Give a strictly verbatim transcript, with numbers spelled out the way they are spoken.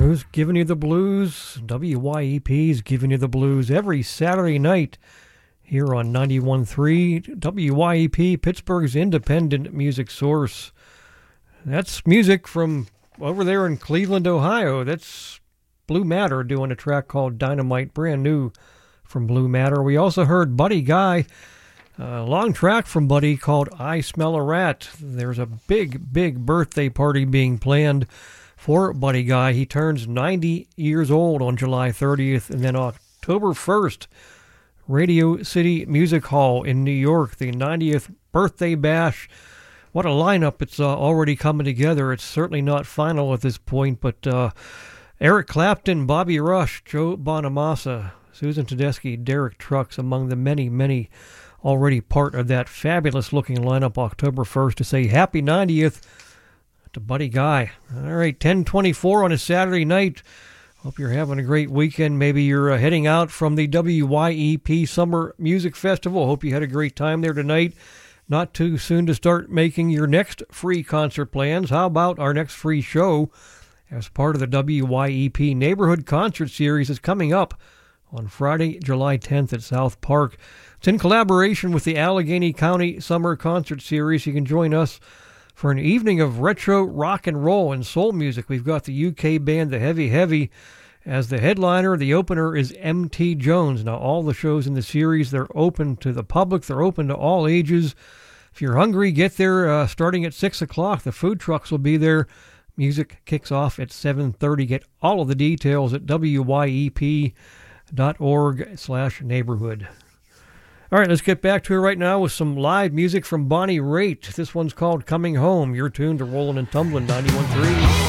Who's giving you the blues? W Y E P's giving you the blues every Saturday night here on ninety-one point three W Y E P, Pittsburgh's independent music source. That's music from over there in Cleveland, Ohio. That's Blue Matter doing a track called Dynamite, brand new from Blue Matter. We also heard Buddy Guy, a long track from Buddy called I Smell a Rat. There's a big, big birthday party being planned for Buddy Guy. He turns ninety years old on July thirtieth, and then October first, Radio City Music Hall in New York, the ninetieth birthday bash. What a lineup. It's uh, already coming together. It's certainly not final at this point, but uh, Eric Clapton, Bobby Rush, Joe Bonamassa, Susan Tedeschi, Derek Trucks, among the many, many already part of that fabulous-looking lineup October first to say happy ninetieth to Buddy Guy. All right, ten twenty-four on a Saturday night. Hope you're having a great weekend. Maybe you're uh, heading out from the W Y E P Summer Music Festival. Hope you had a great time there tonight. Not too soon to start making your next free concert plans. How about our next free show as part of the W Y E P Neighborhood Concert Series is coming up on Friday, July tenth at South Park. It's in collaboration with the Allegheny County Summer Concert Series. You can join us for an evening of retro rock and roll and soul music. We've got the U K band The Heavy Heavy as the headliner. The opener is M T Jones. Now, all the shows in the series, they're open to the public. They're open to all ages. If you're hungry, get there uh, starting at six o'clock. The food trucks will be there. Music kicks off at seven thirty. Get all of the details at W Y E P dot org slash neighborhood. All right, let's get back to it right now with some live music from Bonnie Raitt. This one's called Coming Home. You're tuned to Rollin' and Tumblin' ninety-one point three.